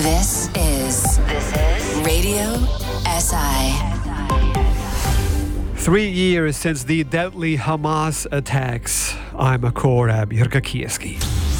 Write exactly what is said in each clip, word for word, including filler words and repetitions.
This is This is Radio S I. Three years since the deadly Hamas attacks. I'm Korab Yergakieski.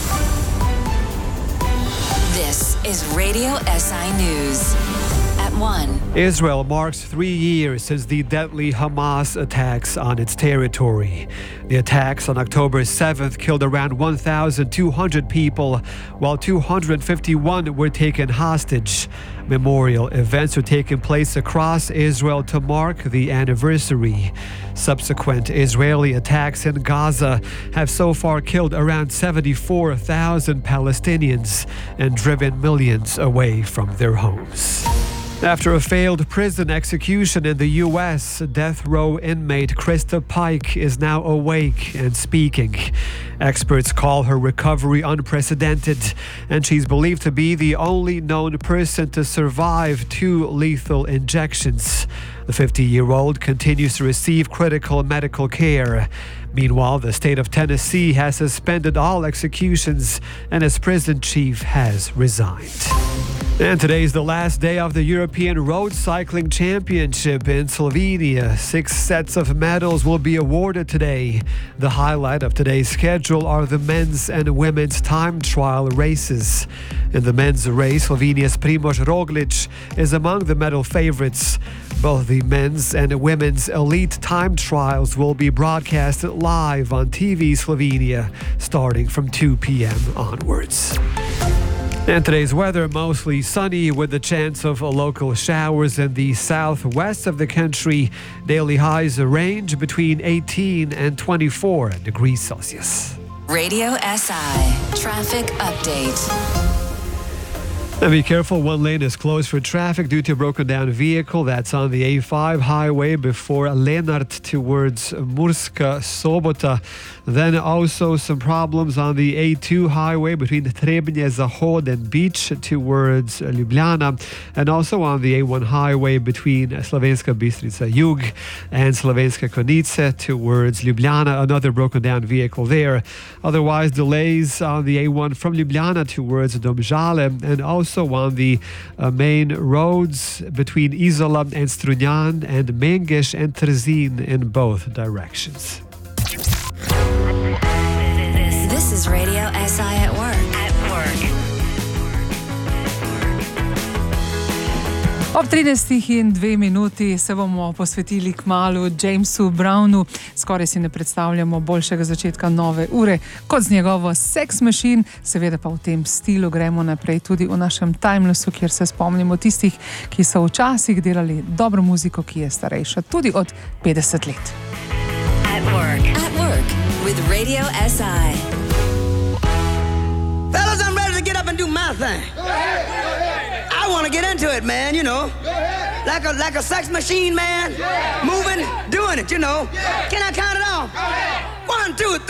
This is Radio S I News. At one. Israel marks three years since the deadly Hamas attacks on its territory. The attacks on October seventh killed around one thousand two hundred people, while two hundred fifty-one were taken hostage. Memorial events are taking place across Israel to mark the anniversary. Subsequent Israeli attacks in Gaza have so far killed around seventy-four thousand Palestinians and driven millions away from their homes. After a failed prison execution in the U S, death row inmate Krista Pike is now awake and speaking. Experts call her recovery unprecedented, and she's believed to be the only known person to survive two lethal injections. The fifty-year-old continues to receive critical medical care. Meanwhile, the state of Tennessee has suspended all executions, and its prison chief has resigned. And today is the last day of the European Road Cycling Championship in Slovenia. Six sets of medals will be awarded today. The highlight of today's schedule are the men's and women's time trial races. In the men's race, Slovenia's Primož Roglič is among the medal favorites. Both the men's and women's elite time trials will be broadcasted live on T V Slovenia starting from two p.m. onwards. And today's weather, mostly sunny with the chance of local showers in the southwest of the country. Daily highs range between eighteen and twenty-four degrees Celsius. Radio S I traffic update. And be careful, one lane is closed for traffic due to a broken down vehicle. That's on the A five highway before Lenart towards Murska Sobota. Then also some problems on the A two highway between Trebnje Zahod and Beach towards Ljubljana. And also on the A one highway between Slovenska Bistrica Jug and Slovenska Konjica towards Ljubljana. Another broken down vehicle there. Otherwise, delays on the A one from Ljubljana towards Domžale, and also Also on the uh, main roads between Izola and Strunjan and Mengeš and Trzin in both directions. This is Radio S I at work. At work. Ob trinajstih in dve minuti se bomo posvetili kmalu Jamesu Brownu. Skoraj si ne predstavljamo boljšega začetka nove ure kot z njegovo Sex Machine. Seveda pa v tem stilu gremo naprej tudi v našem timelessu, kjer se spomnimo tistih, ki so včasih delali dobro muziko, ki je starejša tudi od petdeset let. At work. At work with Radio S I. Fellas, I'm ready to get up and do my thing. I want to get into it, man, you know. Like a like a sex machine, man. Moving, doing it, you know. Can I count it off? One, two, three.